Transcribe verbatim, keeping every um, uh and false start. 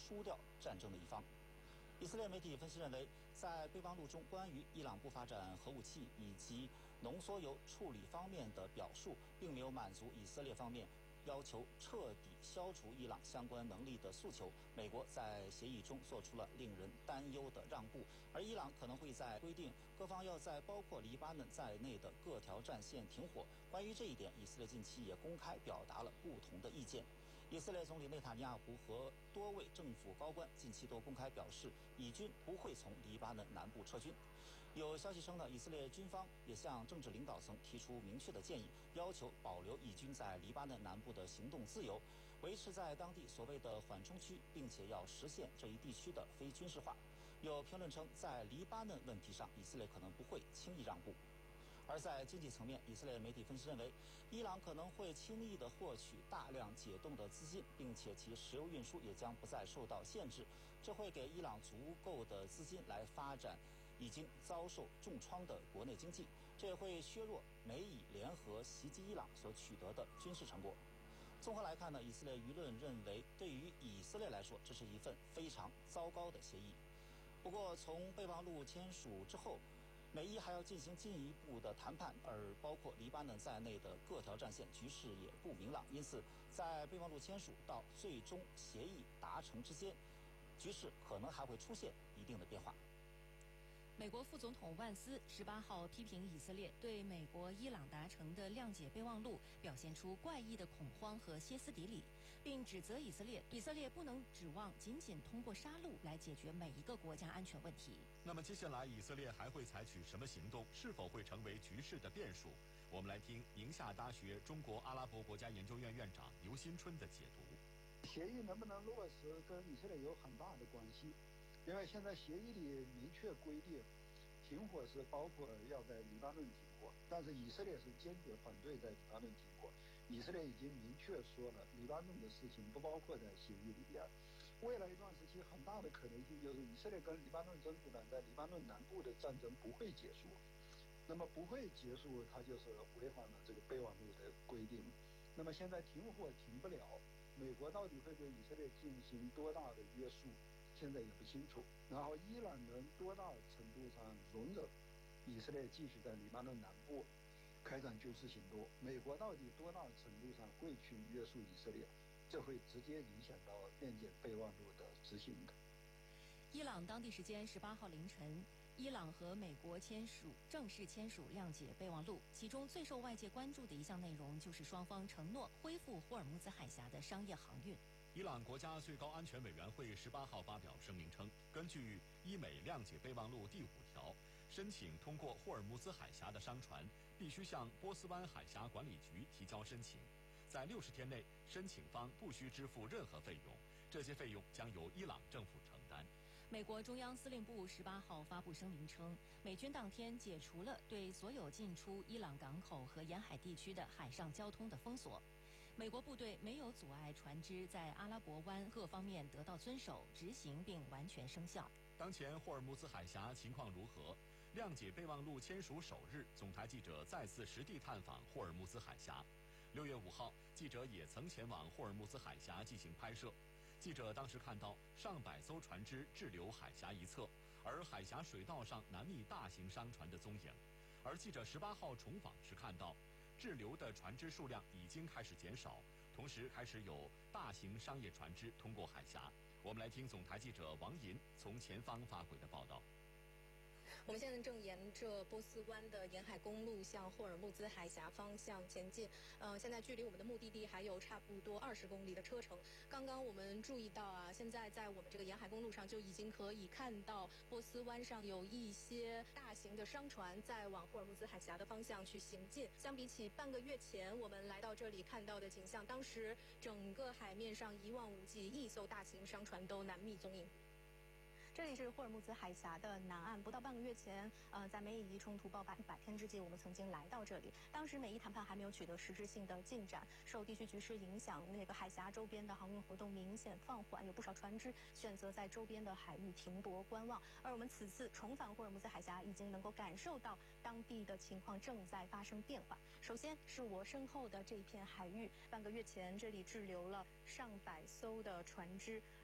输掉战争的一方。以色列媒体分析认为，在备忘录中关于伊朗不发展核武器以及浓缩铀处理方面的表述，并没有满足以色列方面要求彻底消除伊朗相关能力的诉求。美国在协议中做出了令人担忧的让步，而伊朗可能会在规定各方要在包括黎巴嫩在内的各条战线停火。关于这一点，以色列近期也公开表达了不同的意见。以色列总理内塔尼亚胡和多位政府高官近期都公开表示，以军不会从黎巴嫩南部撤军。有消息称呢，以色列军方也向政治领导层提出明确的建议，要求保留以军在黎巴嫩南部的行动自由，维持在当地所谓的缓冲区，并且要实现这一地区的非军事化。有评论称，在黎巴嫩问题上，以色列可能不会轻易让步。而在经济层面，以色列媒体分析认为，伊朗可能会轻易地获取大量解冻的资金，并且其石油运输也将不再受到限制，这会给伊朗足够的资金来发展已经遭受重创的国内经济，这也会削弱美以联合袭击伊朗所取得的军事成果。综合来看呢，以色列舆论认为，对于以色列来说，这是一份非常糟糕的协议。不过，从备忘录签署之后，美伊还要进行进一步的谈判，而包括黎巴嫩在内的各条战线局势也不明朗，因此在备忘录签署到最终协议达成之间，局势可能还会出现一定的变化。 美国副总统万斯十八号批评以色列对美国、伊朗达成的谅解备忘录表现出怪异的恐慌和歇斯底里，并指责以色列，以色列不能指望仅仅通过杀戮来解决每一个国家安全问题。 那么接下来以色列还会采取什么行动？是否会成为局势的变数？我们来听宁夏大学中国阿拉伯国家研究院院长刘新春的解读。 协议能不能落实，跟以色列有很大的关系。因为现在协议里明确规定，停火是包括要在黎巴嫩停火，但是以色列是坚决反对在黎巴嫩停火。以色列已经明确说了，黎巴嫩的事情不包括在协议里边。未来一段时期，很大的可能性就是以色列跟黎巴嫩真主党在黎巴嫩南部的战争不会结束。那么不会结束，它就是违反了这个备忘录的规定。那么现在停火停不了，美国到底会对以色列进行多大的约束？现在也不清楚。然后伊朗能多大程度上容忍以色列继续在黎巴嫩南部开展军事行动？美国到底多大程度上会去约束以色列？这会直接影响到谅解备忘录的执行的。 伊朗当地时间十八号凌晨，伊朗和美国签署正式签署谅解备忘录，其中最受外界关注的一项内容就是双方承诺恢复霍尔木兹海峡的商业航运。 伊朗国家最高安全委员会十八号发表声明称，根据伊美谅解备忘录第五条，申请通过霍尔木兹海峡的商船必须向波斯湾海峡管理局提交申请，在六十天内，申请方不需支付任何费用，这些费用将由伊朗政府承担。 美国中央司令部十八号发布声明称，美军当天解除了对所有进出伊朗港口和沿海地区的海上交通的封锁。美国部队没有阻碍船只在阿拉伯湾各方面得到遵守、执行并完全生效。 当前霍尔木兹海峡情况如何？谅解备忘录签署首日，总台记者再次实地探访霍尔木兹海峡。六月五号，记者也曾前往霍尔木兹海峡进行拍摄。记者当时看到上百艘船只滞留海峡一侧，而海峡水道上难觅大型商船的踪影。而记者十八号重访时看到，滞留的船只数量已经开始减少，同时开始有大型商业船只通过海峡。我们来听总台记者王银从前方发回的报道。 我们现在正沿着波斯湾的沿海公路向霍尔木兹海峡方向前进。呃，现在距离我们的目的地还有差不多二十公里的车程。刚刚我们注意到啊，现在在我们这个沿海公路上就已经可以看到波斯湾上有一些大型的商船在往霍尔木兹海峡的方向去行进。相比起半个月前我们来到这里看到的景象，当时整个海面上一望无际，一艘大型商船都难觅踪影。这里是霍尔木兹海峡的南岸，不到半个月前，呃，在美以冲突爆发一百天之际，我们曾经来到这里。当时美伊谈判还没有取得实质性的进展，受地区局势影响，那个海峡周边的航运活动明显放缓，有不少船只选择在周边的海域停泊观望。而我们此次重返霍尔木兹海峡，已经能够感受到当地的情况正在发生变化。首先是我身后的这一片海域，半个月前这里滞留了上百艘的船只，